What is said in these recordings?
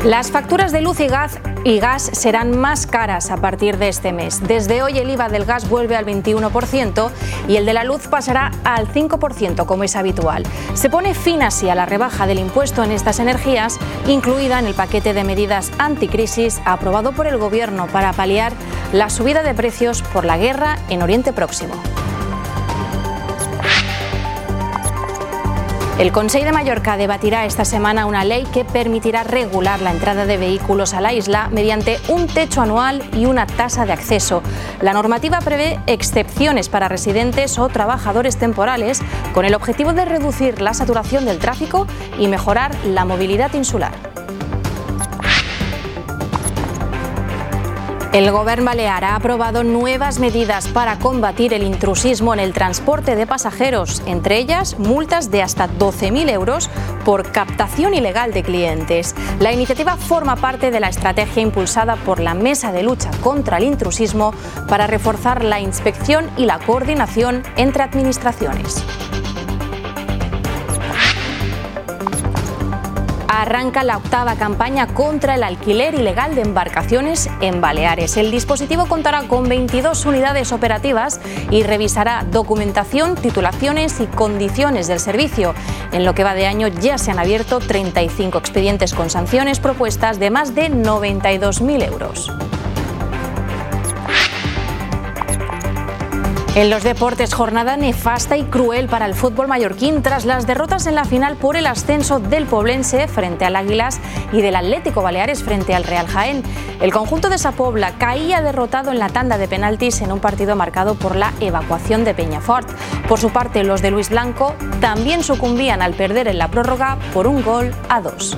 Las facturas de luz y gas serán más caras a partir de este mes. Desde hoy el IVA del gas vuelve al 21% y el de la luz pasará al 5%, como es habitual. Se pone fin así a la rebaja del impuesto en estas energías, incluida en el paquete de medidas anticrisis aprobado por el Gobierno para paliar la subida de precios por la guerra en Oriente Próximo. El Consell de Mallorca debatirá esta semana una ley que permitirá regular la entrada de vehículos a la isla mediante un techo anual y una tasa de acceso. La normativa prevé excepciones para residentes o trabajadores temporales con el objetivo de reducir la saturación del tráfico y mejorar la movilidad insular. El Govern balear ha aprobado nuevas medidas para combatir el intrusismo en el transporte de pasajeros, entre ellas multas de hasta 12.000 euros por captación ilegal de clientes. La iniciativa forma parte de la estrategia impulsada por la Mesa de Lucha contra el Intrusismo para reforzar la inspección y la coordinación entre administraciones. Arranca la 8ª campaña contra el alquiler ilegal de embarcaciones en Baleares. El dispositivo contará con 22 unidades operativas y revisará documentación, titulaciones y condiciones del servicio. En lo que va de año ya se han abierto 35 expedientes con sanciones propuestas de más de 92.000 euros. En los deportes, jornada nefasta y cruel para el fútbol mallorquín tras las derrotas en la final por el ascenso del Poblense frente al Águilas y del Atlético Baleares frente al Real Jaén. El conjunto de Sa Pobla caía derrotado en la tanda de penaltis en un partido marcado por la evacuación de Peñafort. Por su parte, los de Luis Blanco también sucumbían al perder en la prórroga por 1-2.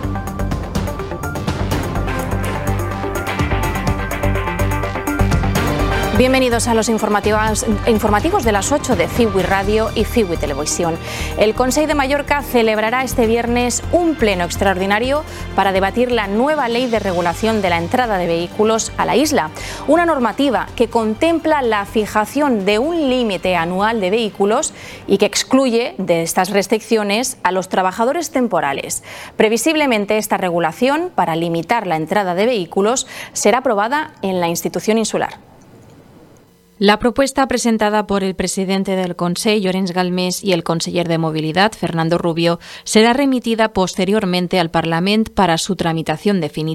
Bienvenidos a los informativos de las 8 de Ciui Radio y Ciui Televisión. El Consell de Mallorca celebrará este viernes un pleno extraordinario para debatir la nueva ley de regulación de la entrada de vehículos a la isla. Una normativa que contempla la fijación de un límite anual de vehículos y que excluye de estas restricciones a los trabajadores temporales. Previsiblemente esta regulación para limitar la entrada de vehículos será aprobada en la institución insular. La propuesta presentada por el presidente del Consell, Llorenç Galmés, y el conseller de Movilidad, Fernando Rubio, será remitida posteriormente al Parlament para su tramitación definitiva.